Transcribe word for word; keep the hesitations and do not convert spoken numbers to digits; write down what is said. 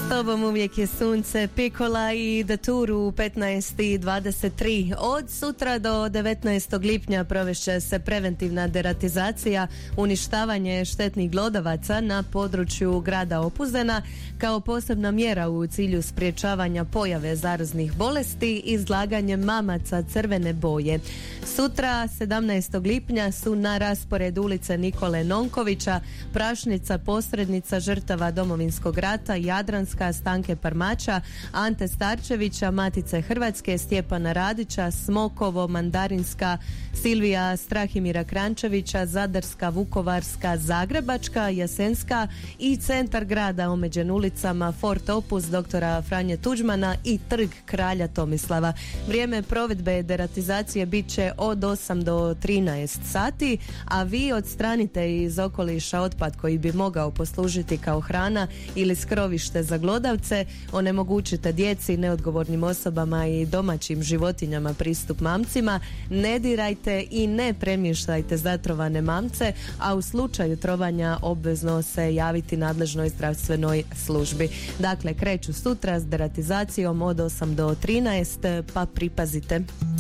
S tobom uvijek je sunce, Pikola i Daturu u petnaest i dvadeset tri. Od sutra do devetnaestog lipnja provešće se preventivna deratizacija, uništavanje štetnih glodavaca na području grada Opuzena kao posebna mjera u cilju sprječavanja pojave zaraznih bolesti izlaganjem mamaca crvene boje. Sutra, sedamnaestog lipnja, su na raspored ulice Nikole Nonkovića, Prašnica, posrednica žrtava Domovinskog rata, Jadranska, Stanke Parmača, Ante Starčevića, Matice Hrvatske, Stjepana Radića, Smokovo, Mandarinska, Silvija Strahimira Krančevića, Zadarska, Vukovarska, Zagrebačka, Jasenska i centar grada omeđen ulicama Fort Opus, doktora Franje Tuđmana i Trg kralja Tomislava. Vrijeme provedbe deratizacije bit će od osam do trinaest sati, a vi odstranite iz okoliša otpad koji bi mogao poslužiti kao hrana ili skrovište za glodavce, onemogućite djeci, neodgovornim osobama i domaćim životinjama pristup mamcima, ne dirajte i ne premještajte zatrovane mamce, a u slučaju trovanja obvezno se javiti nadležnoj zdravstvenoj službi. Dakle, kreću sutra s deratizacijom od osam do trinaest, pa pripazite.